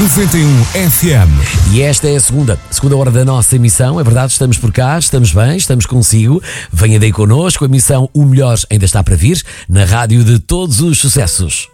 91 FM. E esta é a segunda hora da nossa emissão. É verdade, estamos por cá, estamos bem, estamos consigo. Venha daí connosco, a emissão O Melhor ainda está para vir, na rádio de todos os sucessos.